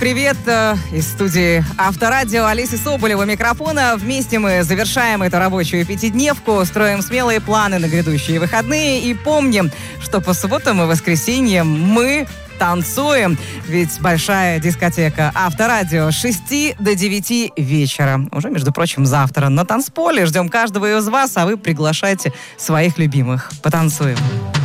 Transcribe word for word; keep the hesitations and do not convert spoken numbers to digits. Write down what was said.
Привет э, из студии Авторадио. Олеся Соболева, микрофона. Вместе мы завершаем эту рабочую пятидневку, строим смелые планы на грядущие выходные и помним, что по субботам и воскресеньям мы танцуем. Ведь большая дискотека Авторадио с шести до девяти вечера. Уже, между прочим, завтра на танцполе. Ждем каждого из вас, а вы приглашайте своих любимых. Потанцуем.